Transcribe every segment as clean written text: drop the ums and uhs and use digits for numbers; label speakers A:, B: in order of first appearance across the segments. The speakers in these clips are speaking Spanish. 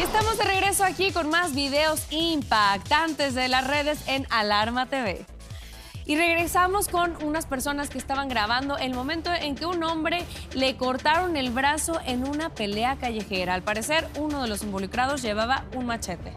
A: Estamos de regreso aquí con más videos impactantes de las redes en Alarma TV. Y regresamos con unas personas que estaban grabando el momento en que un hombre le cortaron el brazo en una pelea callejera. Al parecer, uno de los involucrados llevaba un machete.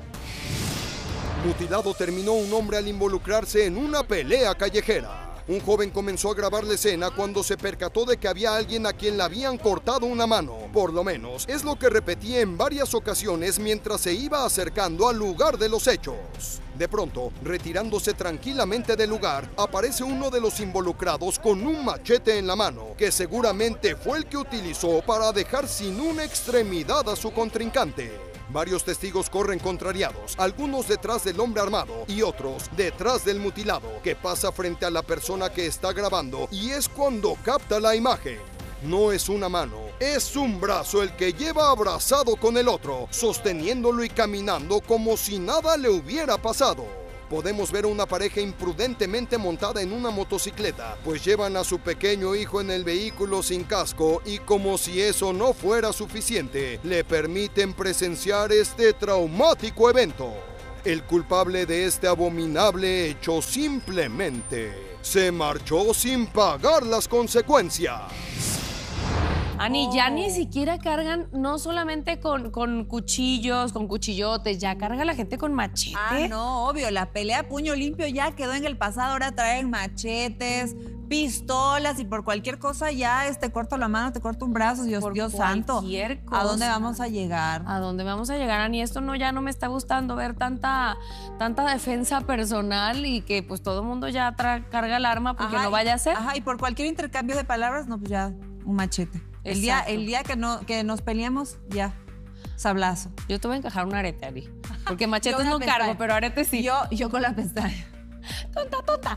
B: Mutilado terminó un hombre al involucrarse en una pelea callejera. Un joven comenzó a grabar la escena cuando se percató de que había alguien a quien le habían cortado una mano. Por lo menos, es lo que repetía en varias ocasiones mientras se iba acercando al lugar de los hechos. De pronto, retirándose tranquilamente del lugar, aparece uno de los involucrados con un machete en la mano, que seguramente fue el que utilizó para dejar sin una extremidad a su contrincante. Varios testigos corren contrariados, algunos detrás del hombre armado y otros detrás del mutilado, que pasa frente a la persona que está grabando, y es cuando capta la imagen. No es una mano, es un brazo el que lleva abrazado con el otro, sosteniéndolo y caminando como si nada le hubiera pasado. Podemos ver a una pareja imprudentemente montada en una motocicleta, pues llevan a su pequeño hijo en el vehículo sin casco y, como si eso no fuera suficiente, le permiten presenciar este traumático evento. El culpable de este abominable hecho simplemente se marchó sin pagar las consecuencias.
A: Ani, ya ni siquiera cargan, no solamente con cuchillos, con cuchillotes, ya carga la gente con machete.
C: Ah, no, obvio, la pelea a puño limpio ya quedó en el pasado, ahora traen machetes, pistolas y por cualquier cosa ya te corto la mano, te corto un brazo, Dios santo.
A: Cosa.
C: ¿A dónde vamos a llegar?
A: ¿A dónde vamos a llegar, Ani? Esto no, ya no me está gustando ver tanta defensa personal y que pues todo el mundo ya carga el arma porque no vaya a ser.
C: Ajá, y por cualquier intercambio de palabras, no, pues ya, un machete. El día que nos peleemos, ya, sablazo.
A: Yo te voy a encajar un arete, Ari. Porque machetes no cargo, pero arete sí.
C: Yo con la pestaña.
A: Tonta.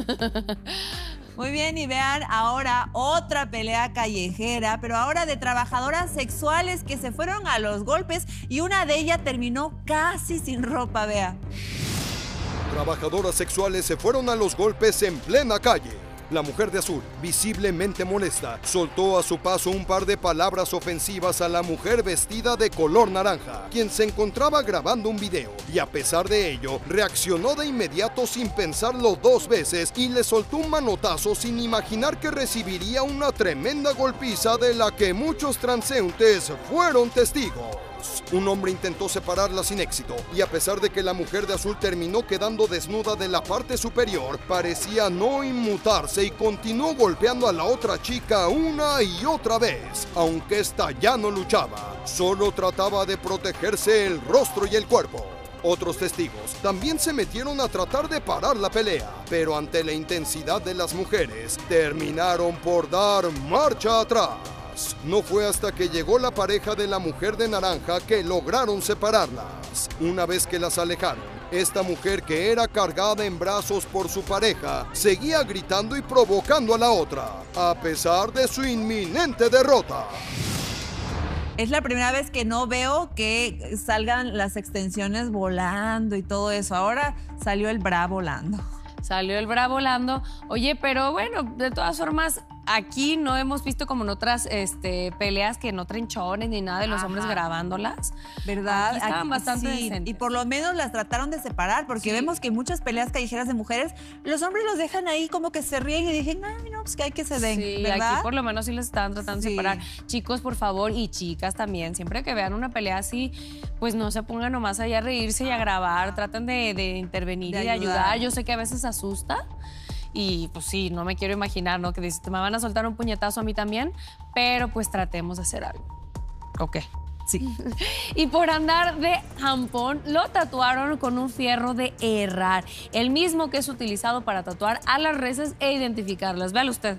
C: Muy bien, y vean ahora otra pelea callejera, pero ahora de trabajadoras sexuales que se fueron a los golpes y una de ellas terminó casi sin ropa, vea.
B: Trabajadoras sexuales se fueron a los golpes en plena calle. La mujer de azul, visiblemente molesta, soltó a su paso un par de palabras ofensivas a la mujer vestida de color naranja, quien se encontraba grabando un video, y a pesar de ello, reaccionó de inmediato sin pensarlo dos veces y le soltó un manotazo sin imaginar que recibiría una tremenda golpiza de la que muchos transeúntes fueron testigos. Un hombre intentó separarla sin éxito, y a pesar de que la mujer de azul terminó quedando desnuda de la parte superior, parecía no inmutarse y continuó golpeando a la otra chica una y otra vez, aunque esta ya no luchaba, solo trataba de protegerse el rostro y el cuerpo. Otros testigos también se metieron a tratar de parar la pelea, pero ante la intensidad de las mujeres, terminaron por dar marcha atrás. No fue hasta que llegó la pareja de la mujer de naranja que lograron separarlas. Una vez que las alejaron, esta mujer, que era cargada en brazos por su pareja, seguía gritando y provocando a la otra, a pesar de su inminente derrota.
C: Es la primera vez que no veo que salgan las extensiones volando y todo eso. Ahora salió el bra volando.
A: Salió el bra volando. Oye, pero bueno, de todas formas, aquí no hemos visto como en otras peleas que no trenchones ni nada de los hombres grabándolas.
C: ¿Verdad?
A: Aquí estaban bastante
C: sí,
A: decentes.
C: y por lo menos las trataron de separar, porque vemos que en muchas peleas callejeras de mujeres, los hombres los dejan ahí como que se ríen y dicen, ay, no, pues que hay que se den,
A: sí,
C: ¿verdad?
A: Aquí por lo menos sí les estaban tratando de separar. Chicos, por favor, y chicas también, siempre que vean una pelea así, pues no se pongan nomás allá a reírse y a grabar, traten de intervenir y de ayudar. Yo sé que a veces asusta. Y pues sí, no me quiero imaginar, ¿no? Que dices, me van a soltar un puñetazo a mí también, pero pues tratemos de hacer algo. Ok.
C: Sí.
A: Y por andar de jampón, lo tatuaron con un fierro de herrar, el mismo que es utilizado para tatuar a las reses e identificarlas. Véalo usted.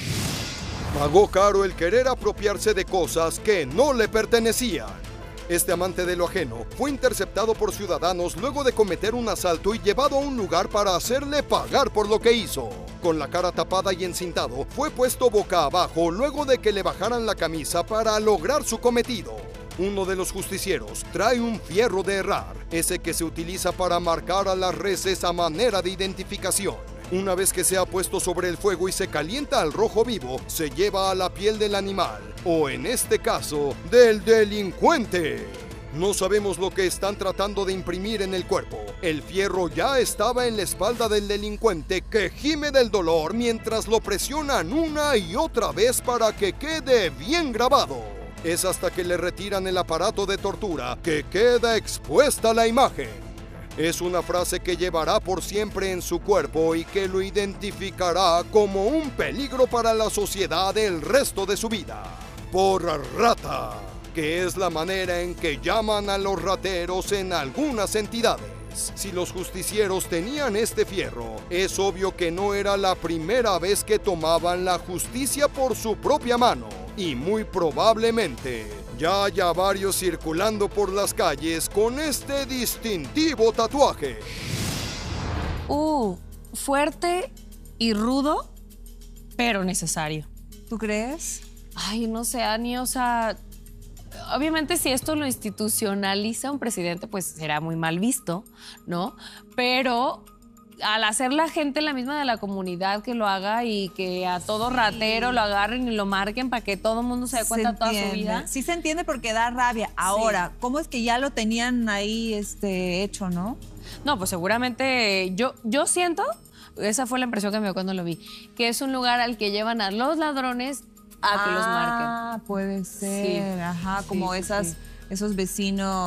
B: Pagó caro el querer apropiarse de cosas que no le pertenecían. Este amante de lo ajeno fue interceptado por ciudadanos luego de cometer un asalto y llevado a un lugar para hacerle pagar por lo que hizo. Con la cara tapada y encintado, fue puesto boca abajo luego de que le bajaran la camisa para lograr su cometido. Uno de los justicieros trae un fierro de herrar, ese que se utiliza para marcar a las reses a manera de identificación. Una vez que se ha puesto sobre el fuego y se calienta al rojo vivo, se lleva a la piel del animal, o en este caso, del delincuente. No sabemos lo que están tratando de imprimir en el cuerpo. El fierro ya estaba en la espalda del delincuente, que gime del dolor mientras lo presionan una y otra vez para que quede bien grabado. Es hasta que le retiran el aparato de tortura que queda expuesta la imagen. Es una frase que llevará por siempre en su cuerpo y que lo identificará como un peligro para la sociedad el resto de su vida. Por rata, que es la manera en que llaman a los rateros en algunas entidades. Si los justicieros tenían este fierro, es obvio que no era la primera vez que tomaban la justicia por su propia mano, y muy probablemente ya haya varios circulando por las calles con este distintivo tatuaje.
A: Fuerte y rudo, pero necesario.
C: ¿Tú crees?
A: Ay, no sé, Ani, o sea, obviamente si esto lo institucionaliza un presidente, pues será muy mal visto, ¿no? Pero al hacer la gente la misma de la comunidad que lo haga y que a todo ratero lo agarren y lo marquen para que todo el mundo se dé cuenta toda su vida.
C: Sí se entiende porque da rabia. Ahora, ¿cómo es que ya lo tenían ahí hecho, no?
A: No, pues seguramente yo siento, esa fue la impresión que me dio cuando lo vi, que es un lugar al que llevan a los ladrones a que los marquen.
C: Puede ser.
A: Sí.
C: Ajá, como
A: Sí,
C: esos vecinos